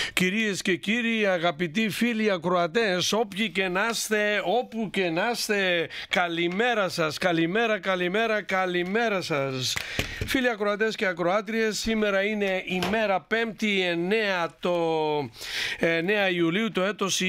Κυρίες και κύριοι, αγαπητοί φίλοι ακροατές, όποιοι και να είστε, όπου και να είστε, καλημέρα σας, καλημέρα σας. Φίλοι ακροατές και ακροάτριες, σήμερα είναι η μέρα 5η 9 Ιουλίου το έτος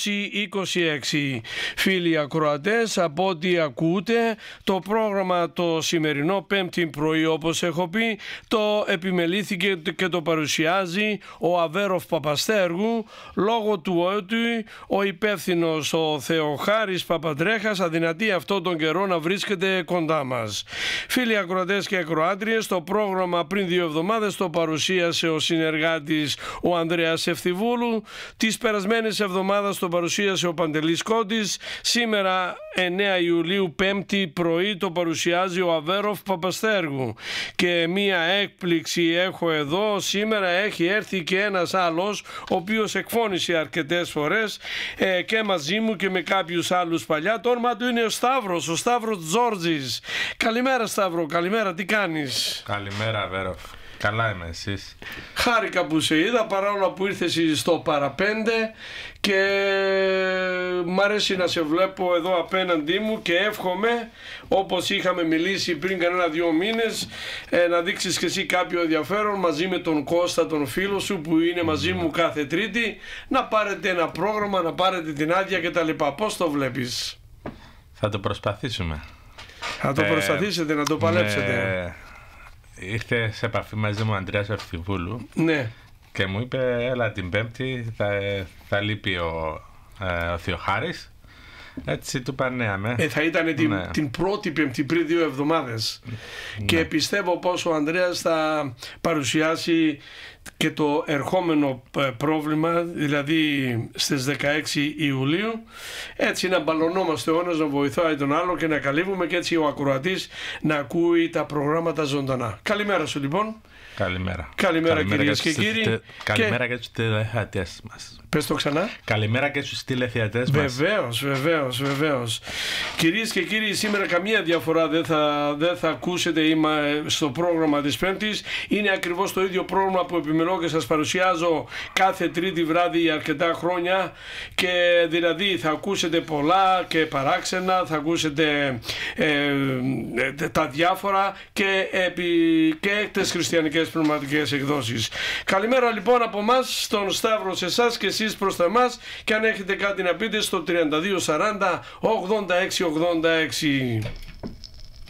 2026. Φίλοι ακροατές, από ό,τι ακούτε, το πρόγραμμα το σημερινό 5η πρωί, όπως έχω πει, το επιμελήθηκε και το παρουσιάζει ο Αβέροφ Παπαστέργου, λόγω του ότι ο υπεύθυνος ο Θεοχάρης Παπαντρέχας αδυνατεί αυτόν τον καιρό να βρίσκεται κοντά μας. Φίλοι ακροατές και ακροάτριες, το πρόγραμμα πριν 2 εβδομάδες το παρουσίασε ο συνεργάτης ο Ανδρέας Ευθυβούλου, τις περασμένες εβδομάδες το παρουσίασε ο Παντελής Κόντης, σήμερα 9 Ιουλίου 5η πρωί το παρουσιάζει ο Αβέροφ Παπαστέργου. Και μία έκπληξη έχω εδώ, σήμερα έχει έρθει και ένας άλλος ο οποίος εκφώνησε αρκετές φορές και μαζί μου και με κάποιους άλλους παλιά. Το όνομα του είναι ο Σταύρος Τζόρτζης. Καλημέρα Σταύρο, καλημέρα, τι κάνεις? Καλημέρα Αβέροφ. Καλά είμαι, εσείς? Χάρηκα που σε είδα, παρόλο που ήρθες στο παραπέντε, και μ' αρέσει να σε βλέπω εδώ απέναντί μου και εύχομαι, όπως είχαμε μιλήσει πριν κανένα 2 μήνες, να δείξεις και εσύ κάποιο ενδιαφέρον μαζί με τον Κώστα, τον φίλο σου που είναι μαζί μου κάθε Τρίτη, να πάρετε ένα πρόγραμμα, να πάρετε την άδεια κτλ. Πώς το βλέπεις? Θα το προσπαθήσουμε. Θα το προσπαθήσετε, να το παλέψετε. Ήρθε σε επαφή μαζί μου ο Ανδρέας Ευθυβούλου, ναι, και μου είπε έλα την Πέμπτη θα λείπει ο Θεοχάρης. Έτσι του είπα ναι. Θα ήταν την πρώτη Πέμπτη πριν 2 εβδομάδες. Ναι. Και πιστεύω πως ο Ανδρέας θα παρουσιάσει και το ερχόμενο πρόβλημα, δηλαδή στις 16 Ιουλίου, έτσι να μπαλωνόμαστε ο ένας να βοηθάει τον άλλο και να καλύβουμε, και έτσι ο ακροατής να ακούει τα προγράμματα ζωντανά. Καλημέρα σου λοιπόν. Καλημέρα κυρίες και κύριοι. Καλημέρα και στους τηλεθεατές μας. Πες το ξανά. Καλημέρα και στους τηλεθεατές μας. Βεβαίως. Κυρίες και κύριοι, σήμερα καμία διαφορά δεν θα ακούσετε στο πρόγραμμα της Πέμπτης. Είναι ακριβώς το ίδιο πρόγραμμα που επιμελώ και σας παρουσιάζω κάθε Τρίτη βράδυ για αρκετά χρόνια, και δηλαδή θα ακούσετε πολλά και παράξενα, θα ακούσετε τα διάφορα και έκτες χριστιανικές πνευματικές εκδόσεις. Καλημέρα λοιπόν από εμάς στον Σταύρο, σε εσάς και εσείς προς τα εμάς, και αν έχετε κάτι να πείτε στο 3240 8686.